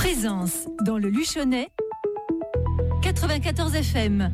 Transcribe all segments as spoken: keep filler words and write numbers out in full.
Plaisance, dans le Luchonnais, quatre-vingt-quatorze F M.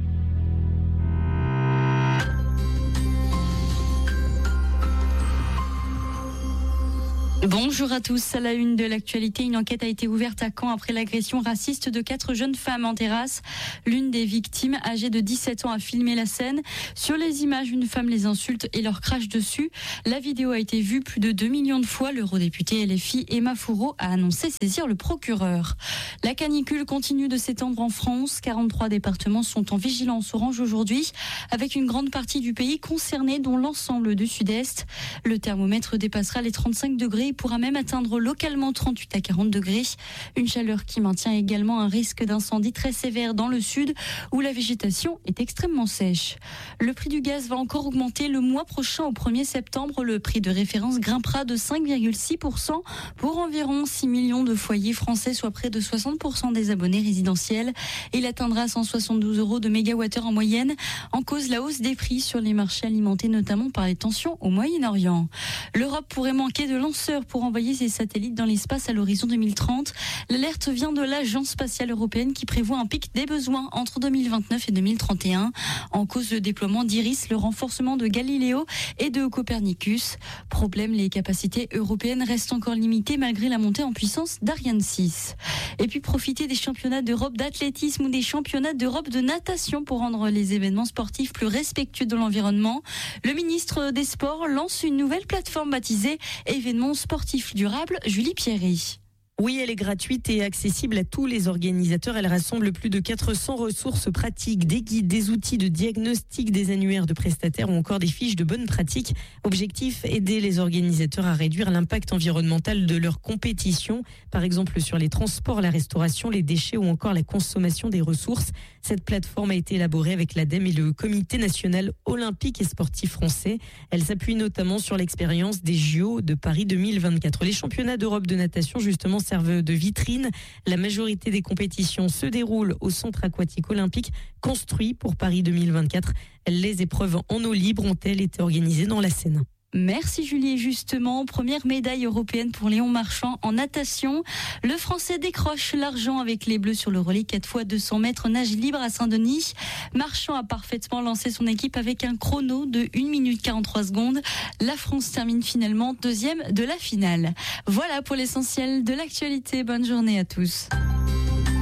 Bonjour à tous. À la une de l'actualité, une enquête a été ouverte à Caen après l'agression raciste de quatre jeunes femmes en terrasse. L'une des victimes, âgée de dix-sept ans, a filmé la scène. Sur les images, une femme les insulte et leur crache dessus. La vidéo a été vue plus de deux millions de fois. L'eurodéputée L F I Emma Fourreau a annoncé saisir le procureur. La canicule continue de s'étendre en France. quarante-trois départements sont en vigilance orange aujourd'hui, avec une grande partie du pays concernée, dont l'ensemble du sud-est. Le thermomètre dépassera les trente-cinq degrés. Pourra même atteindre localement trente-huit à quarante degrés. Une chaleur qui maintient également un risque d'incendie très sévère dans le sud où la végétation est extrêmement sèche. Le prix du gaz va encore augmenter le mois prochain au premier septembre. Le prix de référence grimpera de cinq virgule six pour cent pour environ six millions de foyers français, soit près de soixante pour cent des abonnés résidentiels. Il atteindra cent soixante-douze euros de mégawattheure en moyenne. En cause, la hausse des prix sur les marchés alimentés notamment par les tensions au Moyen-Orient. L'Europe pourrait manquer de lanceurs pour envoyer ses satellites dans l'espace à l'horizon deux mille trente. L'alerte vient de l'Agence spatiale européenne qui prévoit un pic des besoins entre deux mille vingt-neuf et deux mille trente et un. En cause, le déploiement d'Iris, le renforcement de Galileo et de Copernicus. Problème, les capacités européennes restent encore limitées malgré la montée en puissance d'Ariane six. Et puis profiter des championnats d'Europe d'athlétisme ou des championnats d'Europe de natation pour rendre les événements sportifs plus respectueux de l'environnement. Le ministre des Sports lance une nouvelle plateforme baptisée Événements sportifs durables. Julie Pierry. Oui, elle est gratuite et accessible à tous les organisateurs. Elle rassemble plus de quatre cents ressources pratiques, des guides, des outils de diagnostic, des annuaires de prestataires ou encore des fiches de bonnes pratiques. Objectif, aider les organisateurs à réduire l'impact environnemental de leur compétition, par exemple sur les transports, la restauration, les déchets ou encore la consommation des ressources. Cette plateforme a été élaborée avec l'ADEME et le Comité national olympique et sportif français. Elle s'appuie notamment sur l'expérience des J O de Paris deux mille vingt-quatre. Les championnats d'Europe de natation, justement, servent de vitrine. La majorité des compétitions se déroulent au centre aquatique olympique construit pour Paris deux mille vingt-quatre. Les épreuves en eau libre ont-elles été organisées dans la Seine. Merci Julie. Et justement, première médaille européenne pour Léon Marchand en natation. Le Français décroche l'argent avec les Bleus sur le relais quatre fois deux cents mètres nage libre à Saint-Denis. Marchand a parfaitement lancé son équipe avec un chrono de une minute quarante-trois secondes. La France termine finalement deuxième de la finale. Voilà pour l'essentiel de l'actualité. Bonne journée à tous.